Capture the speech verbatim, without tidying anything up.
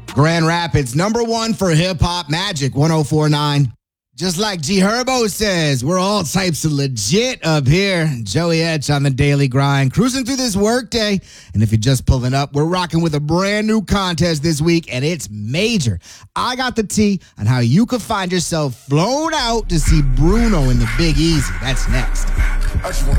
Grand Rapids, number one for hip-hop, Magic one oh four point nine. Just like G Herbo says, we're all types of legit up here. Joey Etch on the daily grind, cruising through this workday. And if you're just pulling up, we're rocking with a brand new contest this week, and it's major. I got the tea on how you could find yourself flown out to see Bruno in the Big Easy. That's next.